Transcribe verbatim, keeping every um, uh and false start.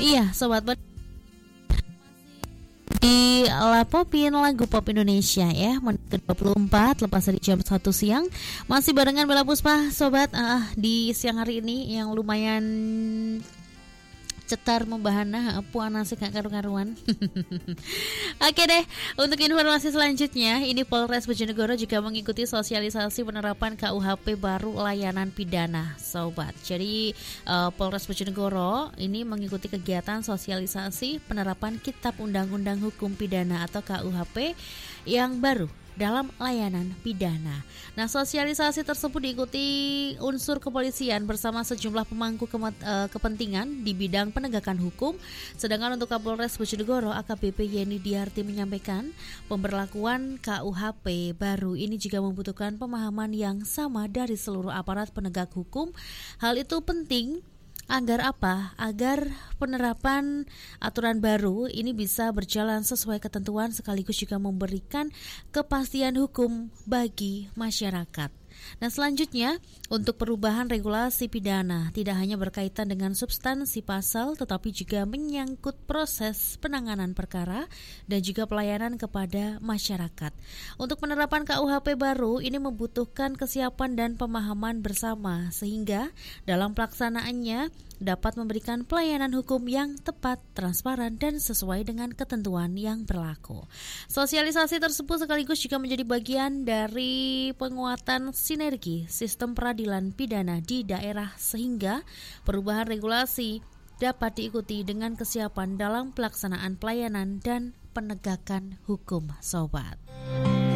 Iya, sobat Ber- di La Popin lagu pop Indonesia ya, menit ke dua puluh empat lepas dari jam satu siang. Masih barengan Bella Puspa sobat, ah di siang hari ini yang lumayan cetar membahana puana sih gak karu-karuan. Oke deh, untuk informasi selanjutnya, ini Polres Bojonegoro juga mengikuti sosialisasi penerapan K U H P baru layanan pidana, sobat. Jadi uh, Polres Bojonegoro ini mengikuti kegiatan sosialisasi penerapan Kitab Undang-Undang Hukum Pidana atau K U H P yang baru dalam layanan pidana. Nah, sosialisasi tersebut diikuti unsur kepolisian bersama sejumlah pemangku kemet, uh, kepentingan di bidang penegakan hukum. Sedangkan untuk Kapolres Bojonegoro A K B P Yeni Diarti menyampaikan, pemberlakuan K U H P baru ini juga membutuhkan pemahaman yang sama dari seluruh aparat penegak hukum. Hal itu penting agar apa? Agar penerapan aturan baru ini bisa berjalan sesuai ketentuan sekaligus juga memberikan kepastian hukum bagi masyarakat. Nah, selanjutnya untuk perubahan regulasi pidana tidak hanya berkaitan dengan substansi pasal tetapi juga menyangkut proses penanganan perkara dan juga pelayanan kepada masyarakat. Untuk penerapan K U H P baru ini membutuhkan kesiapan dan pemahaman bersama sehingga dalam pelaksanaannya dapat memberikan pelayanan hukum yang tepat, transparan, dan sesuai dengan ketentuan yang berlaku. Sosialisasi tersebut sekaligus juga menjadi bagian dari penguatan sinergi sistem peradilan pidana di daerah sehingga perubahan regulasi dapat diikuti dengan kesiapan dalam pelaksanaan pelayanan dan penegakan hukum, sobat.